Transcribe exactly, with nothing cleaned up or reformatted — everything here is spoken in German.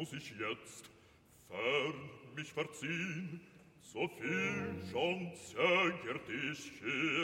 muss ich jetzt fern mich verziehn, so viel schon zögert ich hier.